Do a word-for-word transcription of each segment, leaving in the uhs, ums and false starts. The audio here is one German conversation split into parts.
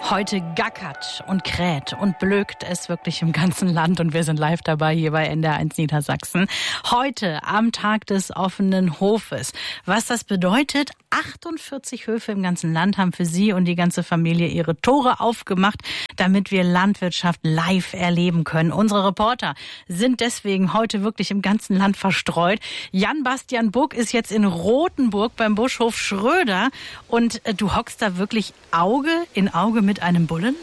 Heute gackert und kräht und blökt es wirklich im ganzen Land und wir sind live dabei hier bei N D R eins Niedersachsen. Heute am Tag des offenen Hofes. Was das bedeutet, achtundvierzig Höfe im ganzen Land haben für Sie und die ganze Familie ihre Tore aufgemacht, damit wir Landwirtschaft live erleben können. Unsere Reporter sind deswegen heute wirklich im ganzen Land verstreut. Jan-Bastian Buck ist jetzt in Rothenburg beim Buschhof Schröder und du hockst da wirklich Auge in Auge mit einem Bullen?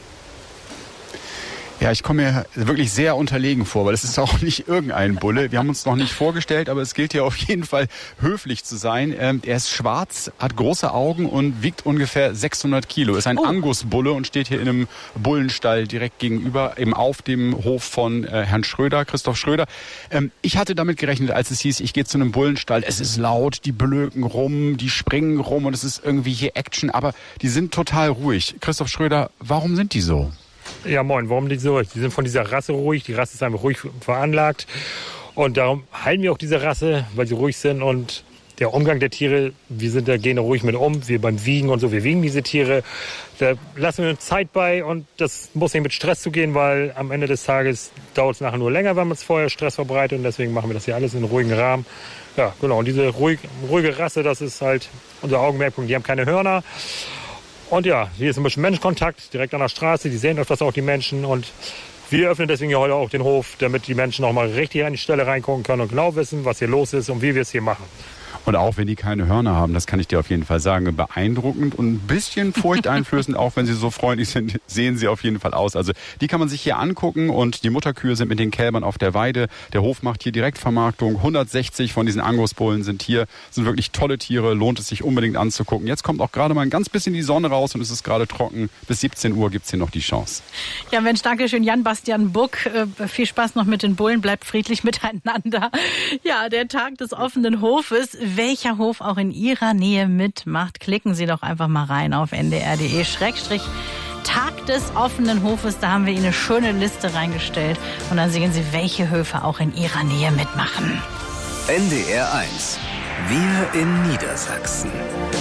Ja, ich komme mir wirklich sehr unterlegen vor, weil es ist auch nicht irgendein Bulle. Wir haben uns noch nicht vorgestellt, aber es gilt ja auf jeden Fall höflich zu sein. Ähm, er ist schwarz, hat große Augen und wiegt ungefähr sechshundert Kilo. Ist ein oh. Angus-Bulle und steht hier in einem Bullenstall direkt gegenüber, eben auf dem Hof von äh, Herrn Schröder, Christoph Schröder. Ähm, ich hatte damit gerechnet, als es hieß, ich gehe zu einem Bullenstall. Es ist laut, die blöken rum, die springen rum und es ist irgendwie hier Action, aber die sind total ruhig. Christoph Schröder, warum sind die so? Ja, moin, warum nicht so? Die sind von dieser Rasse ruhig, die Rasse ist einfach ruhig veranlagt und darum halten wir auch diese Rasse, weil sie ruhig sind und der Umgang der Tiere, wir sind da, gehen da ruhig mit um, wir beim Wiegen und so, wir wiegen diese Tiere, da lassen wir uns Zeit bei und das muss nicht mit Stress zugehen, weil am Ende des Tages dauert es nachher nur länger, wenn man es vorher Stress verbreitet und deswegen machen wir das hier alles in einem ruhigen Rahmen. Ja, genau, und diese ruhig, ruhige Rasse, das ist halt unser Augenmerkpunkt, die haben keine Hörner. Und ja, hier ist ein bisschen Menschenkontakt, direkt an der Straße, die sehen öfters auch die Menschen und wir öffnen deswegen hier heute auch den Hof, damit die Menschen auch mal richtig an die Stelle reingucken können und genau wissen, was hier los ist und wie wir es hier machen. Und auch wenn die keine Hörner haben, das kann ich dir auf jeden Fall sagen, beeindruckend und ein bisschen furchteinflößend, auch wenn sie so freundlich sind, sehen sie auf jeden Fall aus. Also die kann man sich hier angucken und die Mutterkühe sind mit den Kälbern auf der Weide. Der Hof macht hier Direktvermarktung. hundertsechzig von diesen Angusbullen sind hier, sind wirklich tolle Tiere, lohnt es sich unbedingt anzugucken. Jetzt kommt auch gerade mal ein ganz bisschen die Sonne raus und es ist gerade trocken. Bis siebzehn Uhr gibt's hier noch die Chance. Ja Mensch, danke schön Jan-Bastian Buck. Äh, viel Spaß noch mit den Bullen, bleibt friedlich miteinander. Ja, der Tag des offenen Hofes. Welcher Hof auch in Ihrer Nähe mitmacht, klicken Sie doch einfach mal rein auf n d r punkt d e Schrägstrich Tag des offenen Hofes. Da haben wir Ihnen eine schöne Liste reingestellt und dann sehen Sie, welche Höfe auch in Ihrer Nähe mitmachen. N D R eins. Wir in Niedersachsen.